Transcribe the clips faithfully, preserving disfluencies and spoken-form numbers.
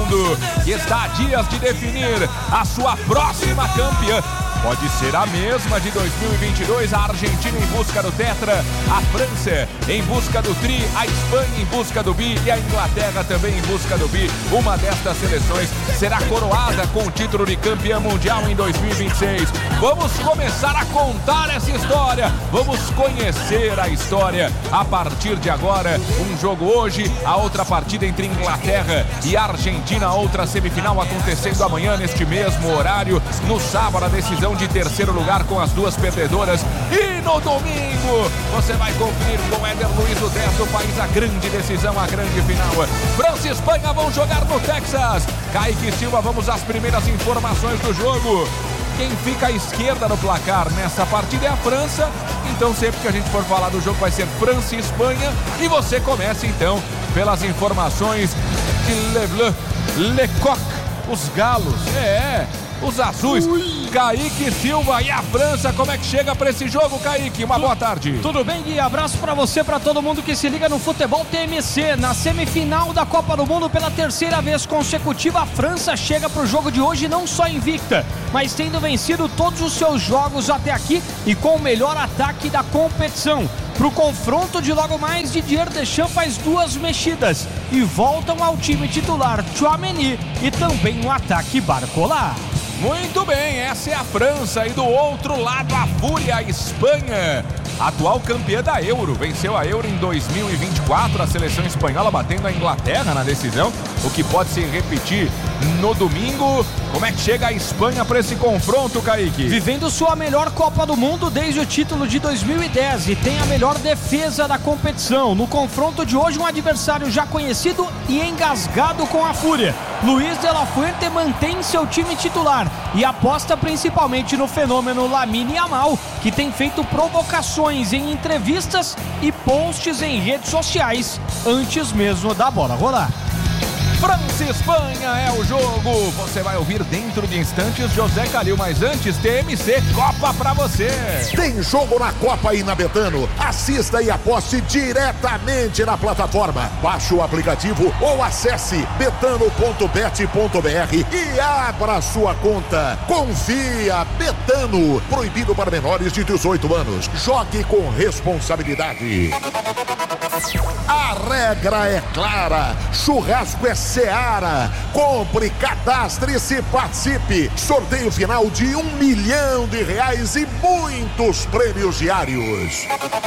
Mundo, que está a dias de definir a sua próxima campeã. Pode ser a mesma de dois mil e vinte e dois, a Argentina em busca do Tetra, a França em busca do Tri, a Espanha em busca do Bi e a Inglaterra também em busca do Bi. Uma destas seleções será coroada com o título de campeã mundial em dois mil e vinte e seis. Vamos começar a contar essa história, vamos conhecer a história a partir de agora. Um jogo hoje, a outra partida entre Inglaterra e Argentina, a outra semifinal acontecendo amanhã neste mesmo horário. No sábado, a decisão de terceiro lugar com as duas perdedoras. E no domingo você vai conferir com Éder Luiz, o dez do país, a grande decisão, a grande final. França e Espanha vão jogar no Texas. Kaique Silva, vamos às primeiras informações do jogo. Quem fica à esquerda no placar nessa partida é a França. Então sempre que a gente for falar do jogo vai ser França e Espanha. E você começa então pelas informações de Le Bleu, Le Coq, os galos. É, os azuis. Ui. Kaique Silva e a França, como é que chega para esse jogo, Kaique? Uma boa tarde. Tudo bem, Gui? Abraço para você, para todo mundo que se liga no Futebol T M C. Na semifinal da Copa do Mundo, pela terceira vez consecutiva, a França chega para o jogo de hoje não só invicta, mas tendo vencido todos os seus jogos até aqui e com o melhor ataque da competição. Para o confronto de logo mais, Didier Deschamps faz duas mexidas e voltam ao time titular Tchouaméni e também o ataque Barcola. Muito bem, essa é a França e do outro lado a Fúria, a Espanha, atual campeã da Euro, venceu a Euro em dois mil e vinte e quatro, a seleção espanhola batendo a Inglaterra na decisão, o que pode se repetir no domingo. Como é que chega a Espanha para esse confronto, Kaique? Vivendo sua melhor Copa do Mundo desde o título de dois mil e dez e tem a melhor defesa da competição. No confronto de hoje, um adversário já conhecido e engasgado com a Fúria. Luis de la Fuente mantém seu time titular e aposta principalmente no fenômeno Lamine Yamal, que tem feito provocações em entrevistas e posts em redes sociais antes mesmo da bola rolar. França e Espanha é o jogo. Você vai ouvir dentro de instantes José Calil, mas antes T M C Copa pra você. Tem jogo na Copa aí na Betano. Assista e aposte diretamente na plataforma. Baixe o aplicativo ou acesse betano ponto bet ponto br e abra sua conta. Confia, Betano. Proibido para menores de dezoito anos. Jogue com responsabilidade. A regra é clara. Churrasco é Seara. Compre, cadastre-se e participe. Sorteio final de um milhão de reais e muitos prêmios diários.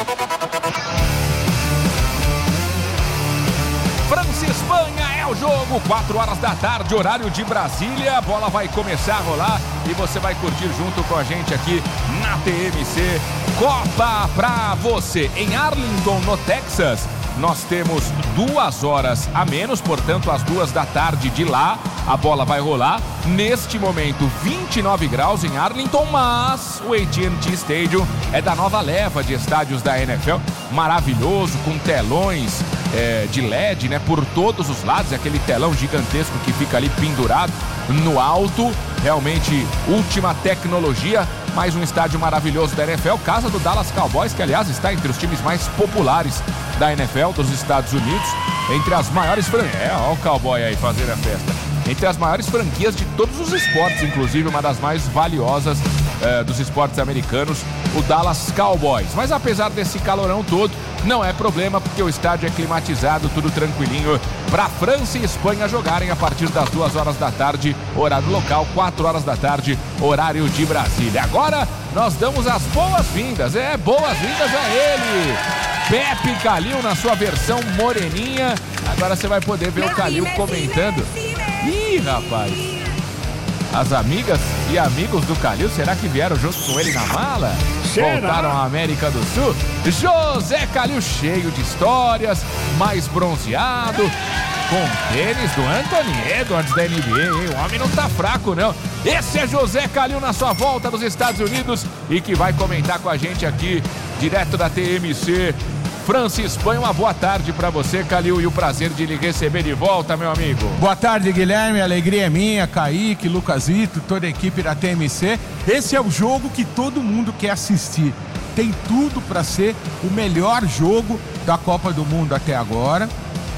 França e Espanha é o jogo, quatro horas da tarde, horário de Brasília. A bola vai começar a rolar e você vai curtir junto com a gente aqui na T M C Copa pra você. Em Arlington, no Texas, nós temos duas horas a menos, portanto, às duas da tarde de lá, a bola vai rolar. Neste momento, vinte e nove graus em Arlington, mas o A T and T Stadium é da nova leva de estádios da N F L, maravilhoso, com telões é, de L E D, né, por todos os lados, aquele telão gigantesco que fica ali pendurado no alto, realmente última tecnologia. Mais um estádio maravilhoso da N F L, casa do Dallas Cowboys, que aliás está entre os times mais populares da N F L dos Estados Unidos, entre as maiores franquias, é, ó o Cowboy aí fazendo a festa, entre as maiores franquias de todos os esportes, inclusive uma das mais valiosas é, dos esportes americanos, o Dallas Cowboys. Mas apesar desse calorão todo, não é problema, porque o estádio é climatizado, tudo tranquilinho, para França e Espanha jogarem a partir das duas horas da tarde, horário local, quatro horas da tarde, horário de Brasília. Agora nós damos as boas-vindas, é, boas-vindas a ele, Pepe Calil na sua versão moreninha. Agora você vai poder ver o Calil comentando. Ih, rapaz, as amigas e amigos do Calil, será que vieram junto com ele na mala? Será? Voltaram à América do Sul. José Calil cheio de histórias, mais bronzeado, com tênis do Anthony Edwards da N B A, hein? O homem não tá fraco, não. Esse é José Calil na sua volta dos Estados Unidos e que vai comentar com a gente aqui, direto da T M C. França e Espanha, uma boa tarde para você, Calil, e o prazer de lhe receber de volta, meu amigo. Boa tarde, Guilherme, a alegria é minha, Kaique, Lucasito, toda a equipe da T M C. Esse é o jogo que todo mundo quer assistir. Tem tudo para ser o melhor jogo da Copa do Mundo até agora.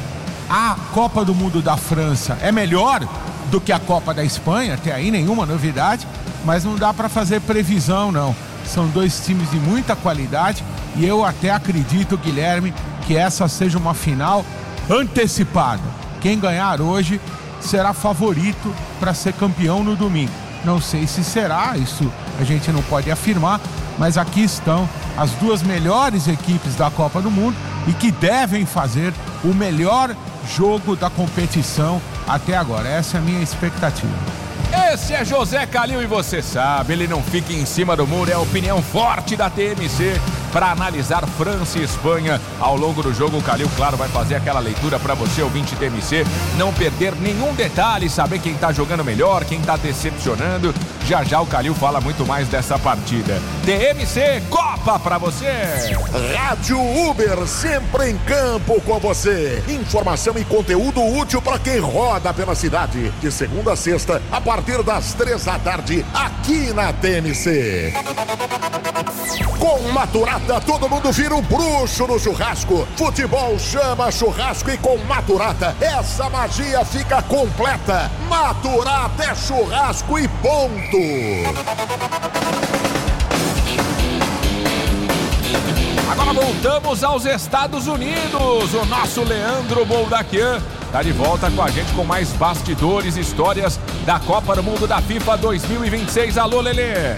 A Copa do Mundo da França é melhor do que a Copa da Espanha, até aí nenhuma novidade, mas não dá para fazer previsão não. São dois times de muita qualidade e eu até acredito, Guilherme, que essa seja uma final antecipada. Quem ganhar hoje será favorito para ser campeão no domingo. Não sei se será, isso a gente não pode afirmar, mas aqui estão as duas melhores equipes da Copa do Mundo e que devem fazer o melhor jogo da competição até agora. Essa é a minha expectativa. Esse é José Calil e você sabe, ele não fica em cima do muro, é a opinião forte da T M C para analisar França e Espanha. Ao longo do jogo, o Calil, claro, vai fazer aquela leitura para você, ouvinte T M C, não perder nenhum detalhe, saber quem tá jogando melhor, quem tá decepcionando. Já já o Calil fala muito mais dessa partida. T M C Copa pra você. Rádio Uber, sempre em campo com você. Informação e conteúdo útil para quem roda pela cidade. De segunda a sexta, a partir das três da tarde, aqui na T M C. Com Maturata, todo mundo vira um bruxo no churrasco. Futebol chama churrasco e com Maturata, essa magia fica completa. Maturata é churrasco e ponto. Agora voltamos aos Estados Unidos. O nosso Leandro Boldaquian tá de volta com a gente com mais bastidores, histórias da Copa do Mundo da FIFA dois mil e vinte e seis. Alô, Lelê!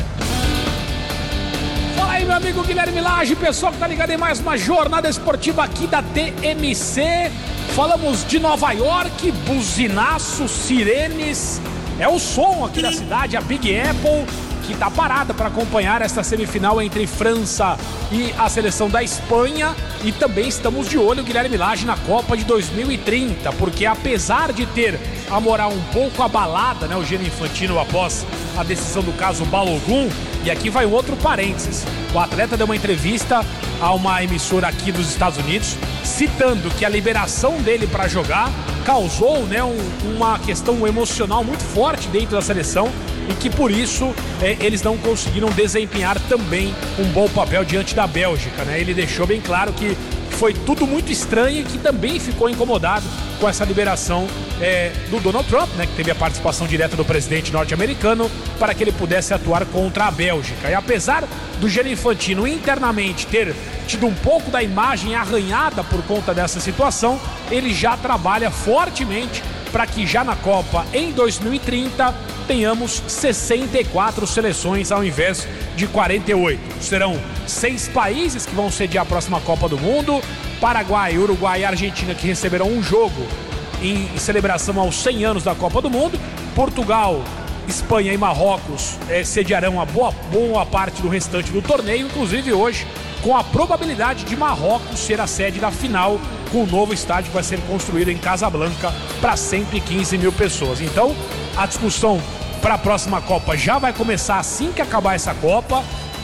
Fala aí, meu amigo Guilherme Lage, pessoal que tá ligado em mais uma jornada esportiva aqui da T M C. Falamos de Nova York, buzinaços, sirenes. É o som aqui da cidade, a Big Apple, que está parada para acompanhar esta semifinal entre França e a seleção da Espanha. E também estamos de olho, Guilherme Lage, na Copa de dois mil e trinta, porque apesar de ter a moral um pouco abalada, né, o Gianni Infantino após a decisão do caso Balogun, e aqui vai um outro parênteses. O atleta deu uma entrevista a uma emissora aqui dos Estados Unidos, citando que a liberação dele para jogar causou, né, um, uma questão emocional muito forte dentro da seleção e que por isso é, eles não conseguiram desempenhar também um bom papel diante da Bélgica, né? Ele deixou bem claro que foi tudo muito estranho e que também ficou incomodado com essa liberação é, do Donald Trump, né, que teve a participação direta do presidente norte-americano para que ele pudesse atuar contra a Bélgica. E apesar do Gianni Infantino internamente ter tido um pouco da imagem arranhada por conta dessa situação, ele já trabalha fortemente para que já na Copa em dois mil e trinta tenhamos sessenta e quatro seleções ao invés de quarenta e oito. Serão seis países que vão sediar a próxima Copa do Mundo: Paraguai, Uruguai e Argentina, que receberão um jogo em celebração aos cem anos da Copa do Mundo. Portugal, Espanha e Marrocos eh, sediarão a boa, boa parte do restante do torneio, inclusive hoje com a probabilidade de Marrocos ser a sede da final, com o novo estádio que vai ser construído em Casablanca para cento e quinze mil pessoas. Então, a discussão para a próxima Copa já vai começar assim que acabar essa Copa.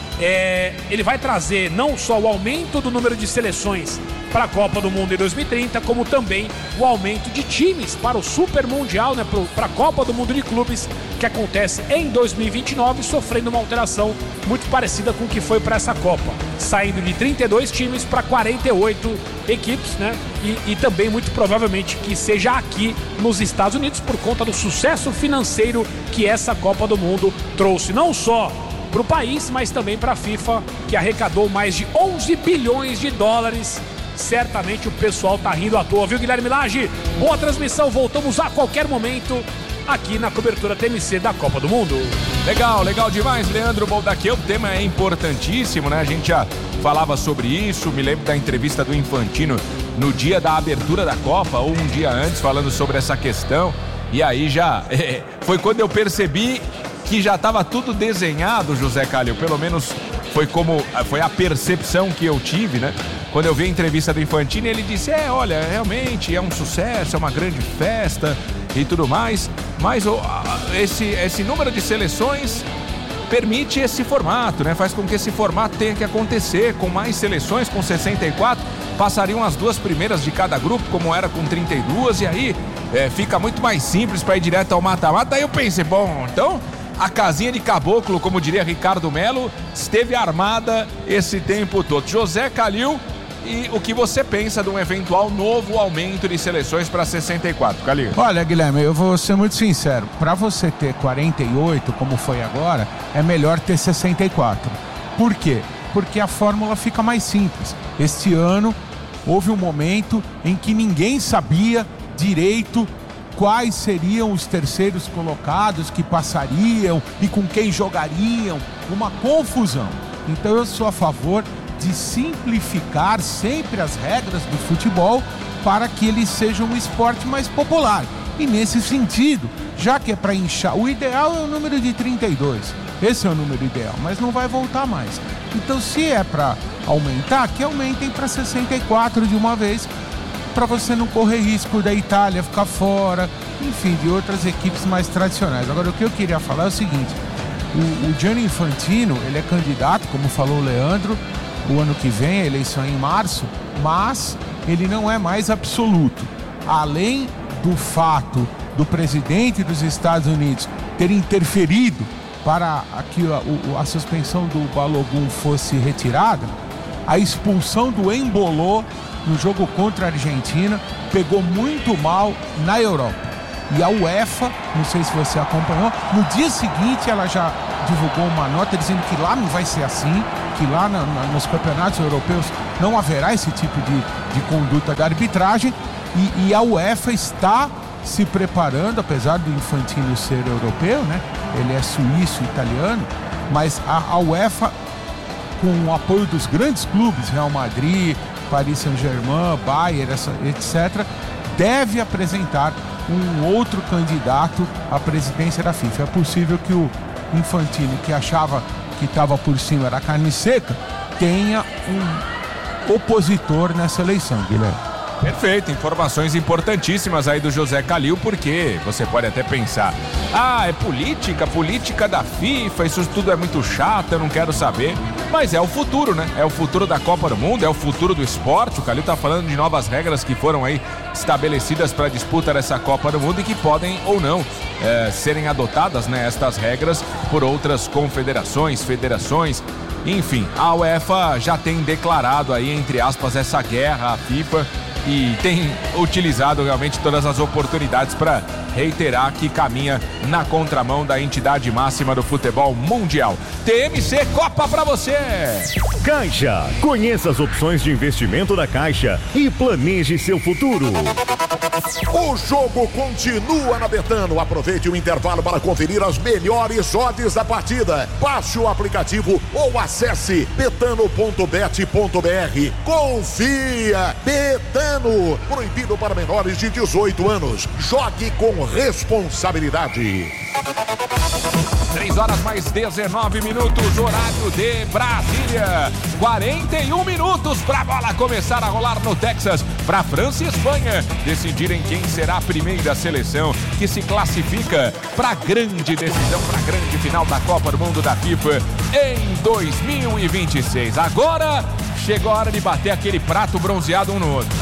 É, ele vai trazer não só o aumento do número de seleções para a Copa do Mundo em dois mil e trinta, como também o aumento de times para o Super Mundial, né, para a Copa do Mundo de Clubes, que acontece em dois mil e vinte e nove, sofrendo uma alteração muito parecida com o que foi para essa Copa, saindo de trinta e dois times para quarenta e oito equipes, né? E, e também muito provavelmente que seja aqui nos Estados Unidos, por conta do sucesso financeiro que essa Copa do Mundo trouxe, não só para o país, mas também para a FIFA, que arrecadou mais de onze bilhões de dólares. Certamente o pessoal tá rindo à toa, viu, Guilherme Lage? Boa transmissão, voltamos a qualquer momento aqui na cobertura T M C da Copa do Mundo. Legal, legal demais, Leandro Boldaquian. O tema é importantíssimo, né? A gente já falava sobre isso, me lembro da entrevista do Infantino no dia da abertura da Copa, ou um dia antes, falando sobre essa questão. E aí já, é, foi quando eu percebi que já estava tudo desenhado, José Calil, pelo menos foi como foi a percepção que eu tive, né? Quando eu vi a entrevista do Infantino, ele disse, é, olha, realmente é um sucesso, é uma grande festa e tudo mais, mas oh, esse, esse número de seleções permite esse formato, né? Faz com que esse formato tenha que acontecer, com mais seleções, com sessenta e quatro, passariam as duas primeiras de cada grupo, como era com trinta e duas, e aí é, fica muito mais simples para ir direto ao mata-mata. Aí eu pensei, bom, então a casinha de caboclo, como diria Ricardo Melo, esteve armada esse tempo todo. José Calil e o que você pensa de um eventual novo aumento de seleções para sessenta e quatro, Calil? Olha, Guilherme, eu vou ser muito sincero. Para você ter quarenta e oito, como foi agora, é melhor ter sessenta e quatro. Por quê? Porque a fórmula fica mais simples. Este ano houve um momento em que ninguém sabia direito quais seriam os terceiros colocados que passariam e com quem jogariam. Uma confusão. Então eu sou a favor de simplificar sempre as regras do futebol para que ele seja um esporte mais popular. E nesse sentido, já que é para inchar, o ideal é o número de trinta e dois. Esse é o número ideal, mas não vai voltar mais. Então, se é para aumentar, que aumentem para sessenta e quatro de uma vez, para você não correr risco da Itália ficar fora, enfim, de outras equipes mais tradicionais. Agora, o que eu queria falar é o seguinte: o, o Gianni Infantino, ele é candidato, como falou o Leandro, o ano que vem, a eleição é em março, mas ele não é mais absoluto. Além do fato do presidente dos Estados Unidos ter interferido para que a, a suspensão do Balogun fosse retirada, a expulsão do Embolô no jogo contra a Argentina pegou muito mal na Europa. E a UEFA, não sei se você acompanhou, no dia seguinte ela já divulgou uma nota dizendo que lá não vai ser assim, que lá na, na, nos campeonatos europeus não haverá esse tipo de, de conduta da arbitragem, e, e a UEFA está se preparando, apesar do Infantino ser europeu, né? Ele é suíço, italiano, mas a, a UEFA, com o apoio dos grandes clubes, Real Madrid, Paris Saint-Germain, Bayern, essa, etcétera, deve apresentar um outro candidato à presidência da FIFA. É possível que o Infantino, que achava que estava por cima da carne seca, tenha um opositor nessa eleição, Guilherme. Perfeito, informações importantíssimas aí do José Calil, porque você pode até pensar, ah, é política, política da FIFA, isso tudo é muito chato, eu não quero saber, mas é o futuro, né? É o futuro da Copa do Mundo, é o futuro do esporte. O Calil tá falando de novas regras que foram aí estabelecidas para a disputa dessa Copa do Mundo e que podem ou não é, serem adotadas, né, estas regras por outras confederações, federações. Enfim, a UEFA já tem declarado aí, entre aspas, essa guerra à FIFA e tem utilizado realmente todas as oportunidades para reiterar que caminha na contramão da entidade máxima do futebol mundial. T M C Copa pra você! Caixa. Conheça as opções de investimento da Caixa e planeje seu futuro. O jogo continua na Betano. Aproveite o intervalo para conferir as melhores odds da partida. Baixe o aplicativo ou acesse betano ponto bet ponto br. Confia! Betano! Proibido para menores de dezoito anos. Jogue com responsabilidade. três horas mais dezenove minutos, horário de Brasília. quarenta e um minutos para a bola começar a rolar no Texas, para França e Espanha decidirem quem será a primeira seleção que se classifica para a grande decisão, para a grande final da Copa do Mundo da FIFA em dois mil e vinte e seis. Agora chegou a hora de bater aquele prato bronzeado um no outro.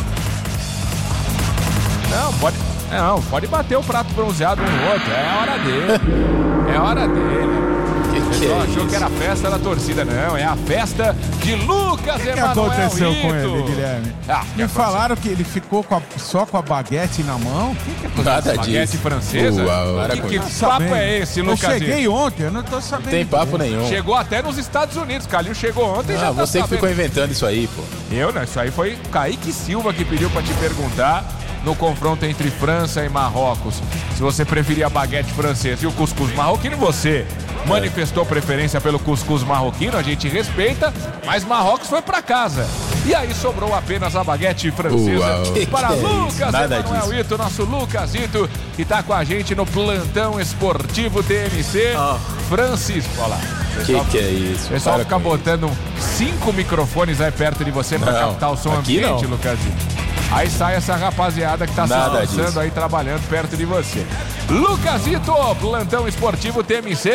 Não, pode, não, pode bater o prato bronzeado um no outro, é a hora dele. É a hora dele. Que que é achou isso? que era a festa da torcida, não. É a festa de Lucas O que, que Emanuel aconteceu Rito. com ele, Guilherme? Ah, Me falaram que ele ficou com a- só com a baguete na mão. Que que aconteceu? Nada Baguete disso. francesa? Uau, para que com que isso. papo Sabendo. é esse, Lucas? Eu cheguei ontem, eu não tô sabendo. Não tem papo direito. nenhum. Chegou até nos Estados Unidos. Calil chegou ontem e Ah, já tá você que sabendo. ficou inventando isso aí, pô. Eu, né? Isso aí foi Kaique Silva que pediu pra te perguntar no confronto entre França e Marrocos. Se você preferia a baguete francesa e o cuscuz marroquino, você manifestou preferência pelo cuscuz marroquino, a gente respeita, mas Marrocos foi pra casa. E aí sobrou apenas a baguete francesa Uau. Que para que é Lucas isso? Nada Emanuel disso. Ito, nosso Lucasito, que tá com a gente no plantão esportivo T M C. Francisco, olha lá. Que que é isso? O pessoal Para fica com botando cinco microfones aí perto de você pra Não, captar o som aqui ambiente, não. Lucasito. Aí sai essa rapaziada que tá se Nada esforçando disso. aí, trabalhando perto de você. Lucasito, plantão esportivo T M C.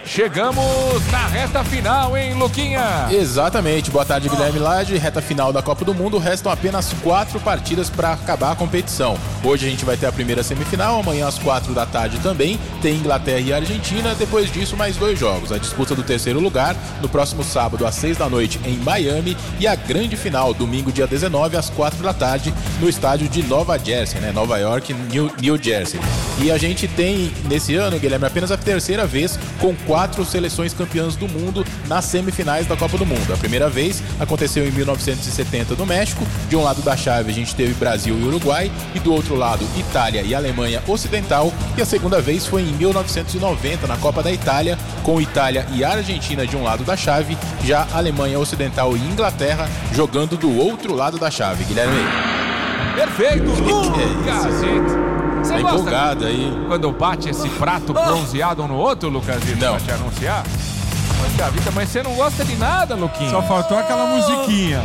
chegamos na reta final, hein, Luquinha? Exatamente. Boa tarde, Guilherme Lage. Reta final da Copa do Mundo. Restam apenas quatro partidas para acabar a competição. Hoje a gente vai ter a primeira semifinal. Amanhã às quatro da tarde também tem Inglaterra e Argentina. Depois disso, mais dois jogos. A disputa do terceiro lugar no próximo sábado às seis da noite em Miami. E a grande final, domingo, dia dezenove, às quatro da tarde, no estádio de Nova Jersey, né? Nova York, New, New Jersey. E a gente tem, nesse ano, Guilherme, apenas a terceira vez com quatro seleções campeãs do mundo nas semifinais da Copa do Mundo. A primeira vez aconteceu em mil novecentos e setenta no México. De um lado da chave a gente teve Brasil e Uruguai e do outro lado Itália e Alemanha Ocidental. E a segunda vez foi em mil novecentos e noventa na Copa da Itália, com Itália e Argentina de um lado da chave, já Alemanha Ocidental e Inglaterra jogando do outro lado da chave. Guilherme. Perfeito, Lucasito. Você tá gosta empolgado aí quando bate esse prato bronzeado um no outro, Lucasito, não, pra te anunciar? Poxa vida, mas você não gosta de nada, Luquinha. Só faltou aquela musiquinha.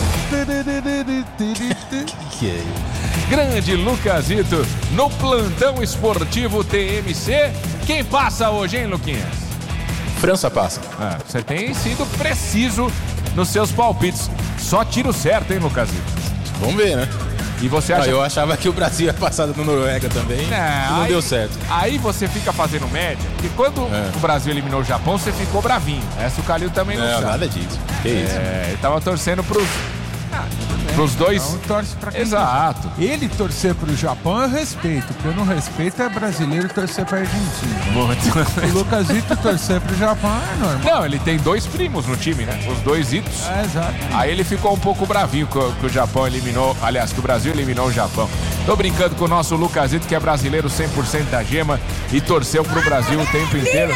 Que é isso? Grande Lucasito no plantão esportivo T M C. Quem passa hoje, hein, Luquinha? França passa. Ah, você tem sido preciso nos seus palpites. Só tiro certo, hein, Lucasito? Vamos ver, né? E você acha... Ah, eu achava que o Brasil ia passar no Noruega também. Não, não aí, deu certo. Aí você fica fazendo média, porque quando é. o Brasil eliminou o Japão, você ficou bravinho. Essa o Calil também não, não sabe. Nada disso. Que é, isso? Ele tava torcendo pros... Ah, pros dois. Não torce pra quem Exato. quiser. Ele torcer pro Japão eu respeito. O que eu não respeito é brasileiro torcer pra Argentina. Muito. O Lucasito torcer pro Japão é normal. Não, ele tem dois primos no time, né? Os dois itos. É, exato. Aí ele ficou um pouco bravinho que o, que o Japão eliminou. Aliás, que o Brasil eliminou o Japão. Tô brincando com o nosso Lucasito, que é brasileiro cem por cento da gema e torceu pro Brasil o tempo inteiro.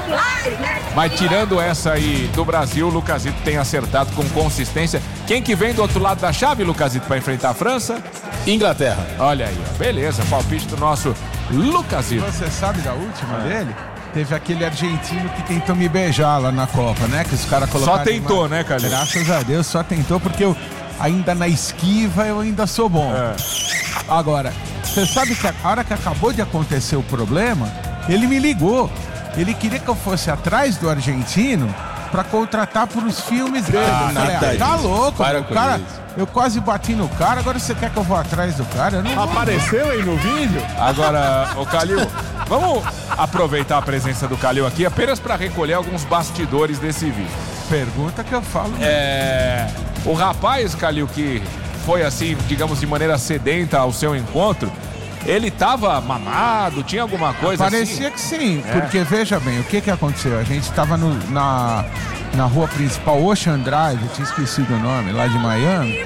Mas tirando essa aí do Brasil, o Lucasito tem acertado com consistência. Quem que vem do outro lado da chave, Lucasito, para enfrentar a França? Inglaterra. Olha aí, ó. Beleza, palpite do nosso Lucasito. Você sabe da última é. dele? Teve aquele argentino que tentou me beijar lá na Copa, né? Que os caras colocaram... Só tentou, uma... né, Calil? Graças a Deus, só tentou, porque eu ainda na esquiva eu ainda sou bom. É. Agora, você sabe que a hora que acabou de acontecer o problema, ele me ligou. Ele queria que eu fosse atrás do argentino pra contratar pros filmes dele. Ah, eu falei, nada ah, tá disso. louco, Para o com cara. isso. Eu quase bati no cara, agora você quer que eu vá atrás do cara? Eu não Apareceu aí no vídeo? Agora, ô Calil, vamos aproveitar a presença do Calil aqui apenas para recolher alguns bastidores desse vídeo. Pergunta que eu falo. É, o rapaz, Calil, que foi assim, digamos, de maneira sedenta ao seu encontro, ele tava mamado, tinha alguma coisa Parecia assim? que sim, É. porque veja bem, o que que aconteceu? A gente tava no, na, na rua principal, Ocean Drive, eu tinha esquecido o nome, lá de Miami,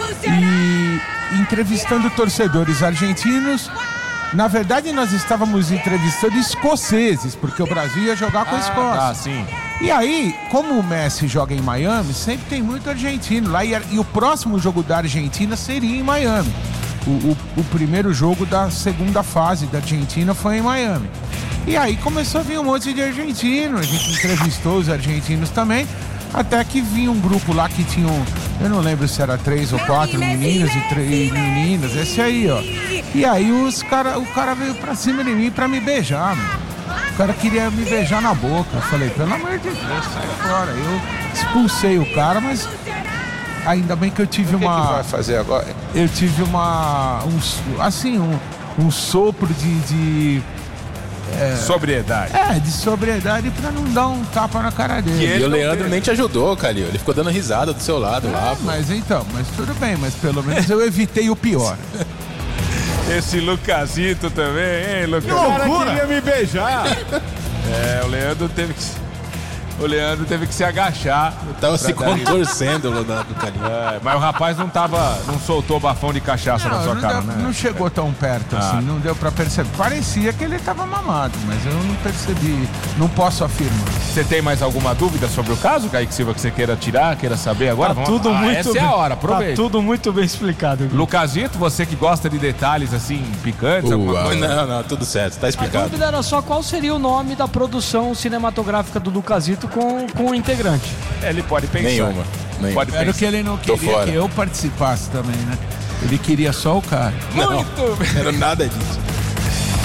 e entrevistando torcedores argentinos. Na verdade, nós estávamos entrevistando escoceses, porque o Brasil ia jogar com a Escócia. Ah, sim. E aí, como o Messi joga em Miami, sempre tem muito argentino lá, e, e o próximo jogo da Argentina seria em Miami. O, o, o primeiro jogo da segunda fase da Argentina foi em Miami. E aí começou a vir um monte de argentino, a gente entrevistou os argentinos também, até que vinha um grupo lá que tinham, eu não lembro se era três ou quatro meninos e três meninas, esse aí, ó. E aí os cara, o cara veio pra cima de mim pra me beijar, meu. O cara queria me beijar na boca. Eu falei, pelo amor de Deus, sai fora. Eu expulsei o cara, mas ainda bem que eu tive O que uma... que vai fazer agora? Eu tive uma... Um, assim, um, um sopro de... de É... Sobriedade. É, de sobriedade pra não dar um tapa na cara dele. E, e o Leandro nem te ajudou, Calil. Ele ficou dando risada do seu lado é, lá. Mas então, mas tudo bem, mas pelo menos eu evitei o pior. Esse Lucasito também, hein, Lucas? O cara queria me beijar. É, o Leandro teve que... O Leandro teve que se agachar. Eu tava se dar risada. contorcendo do Calil. É, mas o rapaz não tava... Não soltou bafão de cachaça na sua não, cara, deu, né? não chegou tão perto assim, Ah. não deu pra perceber. Parecia que ele tava mamado, mas eu não percebi, não posso afirmar. Você tem mais alguma dúvida sobre o caso, Kaique Silva, que você queira tirar, queira saber agora? Tá Vamos- tudo Ah, muito essa bem. é a hora, aproveita. Tá tudo muito bem explicado. Gui. Lucasito, você que gosta de detalhes assim, picantes, alguma Uau, coisa? não, não, tudo certo, tá A explicado. dúvida era só qual seria o nome da produção cinematográfica do Lucasito com, com o integrante. É, ele pode pensar. Nenhuma. nenhuma. Pode Era o pensar. que ele não Tô queria fora. que eu participasse também, né? Ele queria só o cara. Não, Muito bem. não era nada disso.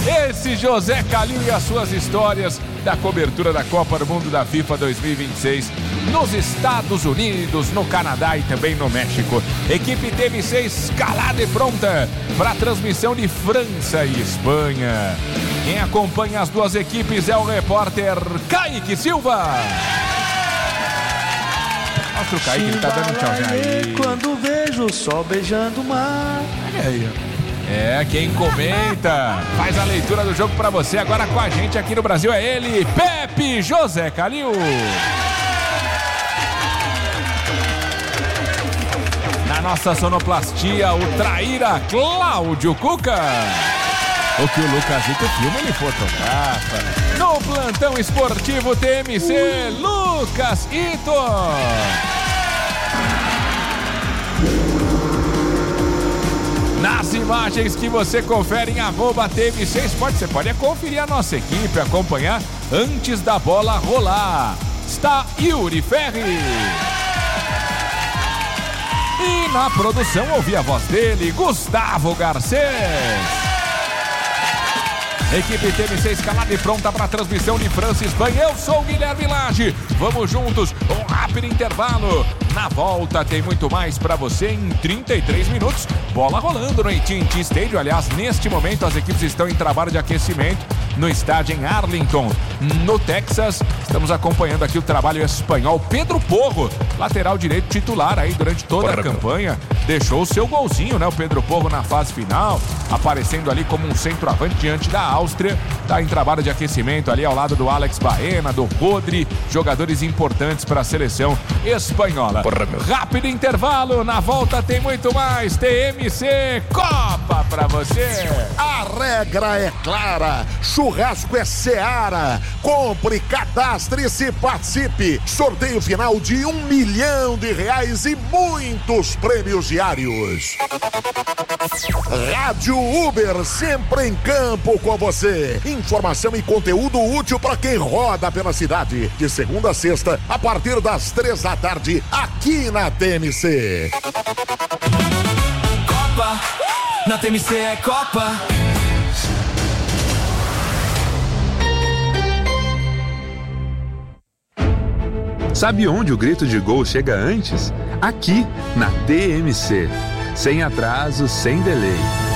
esse José Calil e as suas histórias da cobertura da Copa do Mundo da FIFA dois mil e vinte e seis nos Estados Unidos, no Canadá e também no México. Equipe T M C escalada e pronta para a transmissão de França e Espanha. Quem acompanha as duas equipes é o repórter Kaique Silva. Mostra o Kaique, ele tá dando um tchauzinho aí. Quando vejo o sol beijando o mar. É aí, ó. É, quem comenta, faz a leitura do jogo pra você agora com a gente aqui no Brasil é ele, Pepe José Calil. Na nossa sonoplastia, o traíra Cláudio Cuca. O que o Lucasito filma, ele fotografa. No plantão esportivo T M C, Lucas Ito. Nas imagens que você confere em arroba T M C Esporte, você pode conferir a nossa equipe, acompanhar antes da bola rolar. Está Yuri Ferri. E na produção, ouvi a voz dele, Gustavo Garcês. Equipe T M C escalada e pronta para a transmissão de França e Espanha. Eu sou o Guilherme Lage. Vamos juntos, um rápido intervalo. Na volta tem muito mais para você em trinta e três minutos. Bola rolando no A T and T Stadium. Aliás, neste momento as equipes estão em trabalho de aquecimento no estádio em Arlington, no Texas. Estamos acompanhando aqui o trabalho espanhol. Pedro Porro, lateral direito titular aí durante toda a campanha. Deixou o seu golzinho, né? O Pedro Porro na fase final, aparecendo ali como um centroavante diante da Áustria. Está em trabalho de aquecimento ali ao lado do Alex Baena, do Rodri, jogadores importantes para a seleção espanhola. Rápido intervalo, na volta tem muito mais. T M C Copa para você. A regra é clara, churrasco é Seara. Compre, cadastre-se, participe. Sorteio final de um milhão de reais e muitos prêmios diários. Rádio Uber, sempre em campo com você. Informação e conteúdo útil para quem roda pela cidade. De segunda a sexta, a partir das três da tarde, aqui na T M C. Copa, na T M C é Copa. Sabe onde o grito de gol chega antes? Aqui, na T M C. Sem atraso, sem delay.